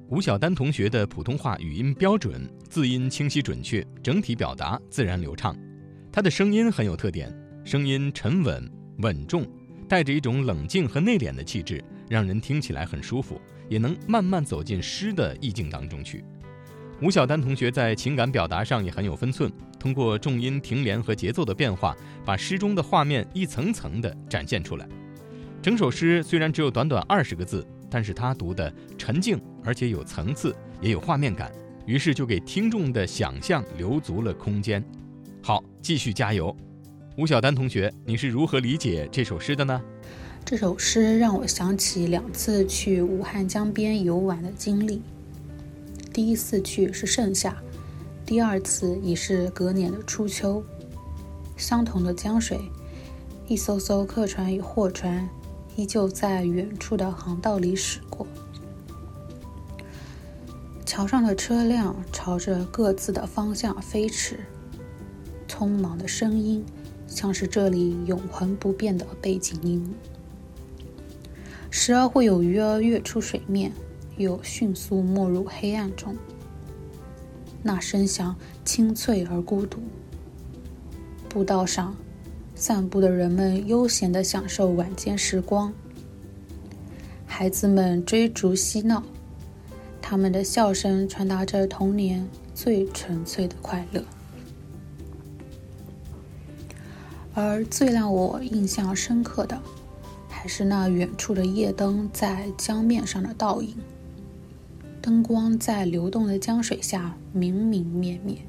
吴晓丹同学的普通话语音标准，字音清晰准确，整体表达自然流畅。他的声音很有特点，声音沉稳稳重，带着一种冷静和内敛的气质，让人听起来很舒服，也能慢慢走进诗的意境当中去。吴晓丹同学在情感表达上也很有分寸，通过重音停连和节奏的变化，把诗中的画面一层层地展现出来。整首诗虽然只有短短20个字，但是他读的沉静，而且有层次，也有画面感，于是就给听众的想象留足了空间。好，继续加油。吴晓丹同学，你是如何理解这首诗的呢？ 这首诗让我想起2次去武汉江边游玩的经历。第一次去是盛夏，第2次已是隔年的初秋。相同的江水，一艘艘客船与货船依旧在远处的航道里驶过。桥上的车辆朝着各自的方向飞驰，匆忙的声音像是这里永恒不变的背景音。时而会有鱼儿跃出水面，又迅速没入黑暗中。那声响清脆而孤独。步道上散步的人们悠闲地享受晚间时光，孩子们追逐嬉闹，他们的笑声传达着童年最纯粹的快乐。而最让我印象深刻的，还是那远处的夜灯在江面上的倒影，灯光在流动的江水下明明灭灭。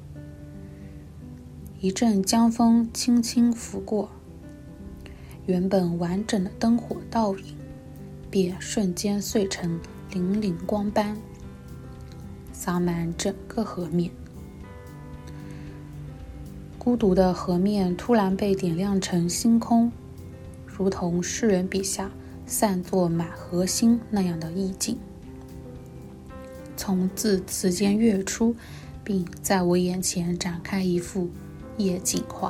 一阵江风轻轻拂过，原本完整的灯火倒影便瞬间碎成粼粼光斑，洒满整个河面。孤独的河面突然被点亮成星空，如同诗人笔下散作满河星那样的意境，从字词间跃出，并在我眼前展开一幅夜景画。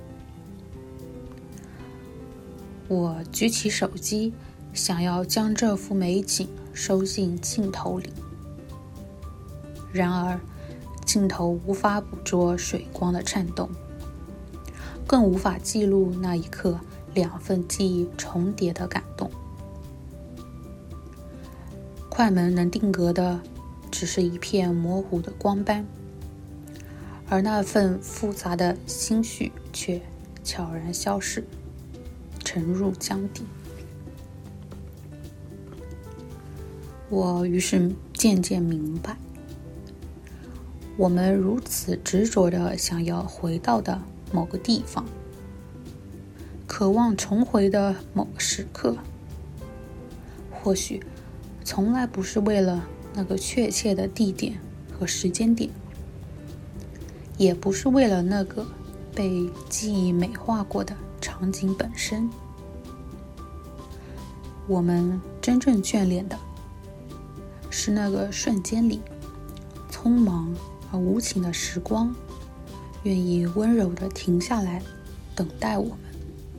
我举起手机，想要将这幅美景收进镜头里，然而镜头无法捕捉水光的颤动，更无法记录那一刻2份记忆重叠的感动。快门能定格的只是一片模糊的光斑，而那份复杂的心绪却悄然消逝，沉入江底。我于是渐渐明白，我们如此执着地想要回到的某个地方，渴望重回的某个时刻，或许从来不是为了那个确切的地点和时间点，也不是为了那个被记忆美化过的场景本身。我们真正眷恋的是那个瞬间里匆忙而无情的时光，愿意温柔地停下来等待我们，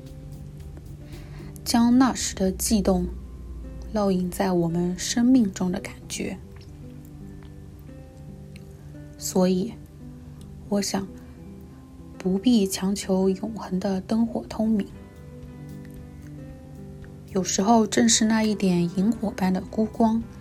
将那时的悸动烙印在我们生命中的感觉。所以我想，不必强求永恒的灯火通明，有时候正是那一点萤火般的孤光，